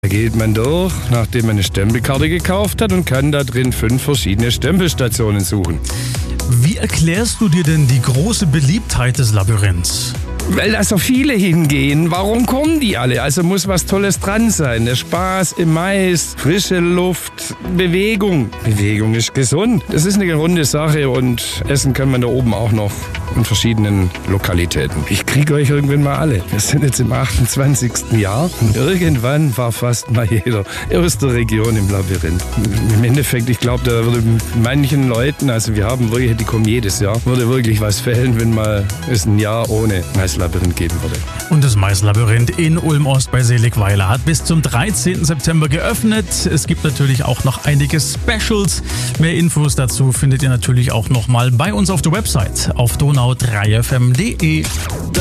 Da geht man durch, nachdem man eine Stempelkarte gekauft hat und kann da drin 5 verschiedene Stempelstationen suchen. Wie erklärst du dir denn die große Beliebtheit des Labyrinths? Weil da so viele hingehen, warum kommen die alle? Also muss was Tolles dran sein. Der Spaß im Mais, frische Luft, Bewegung. Bewegung ist gesund. Das ist eine runde Sache und essen kann man da oben auch noch in verschiedenen Lokalitäten. Ich kriege euch irgendwann mal alle. Wir sind jetzt im 28. Jahr und irgendwann war fast mal jeder aus der Region im Labyrinth. Im Endeffekt, ich glaube, da würde manchen Leuten, also wir haben wirklich, die kommen jedes Jahr, würde wirklich was fehlen, wenn mal es ein Jahr ohne Maislabyrinth geben würde. Und das Maislabyrinth in Ulm-Ost bei Seligweiler hat bis zum 13. September geöffnet. Es gibt natürlich auch noch einige Specials. Mehr Infos dazu findet ihr natürlich auch nochmal bei uns auf der Website auf donau3fm.de.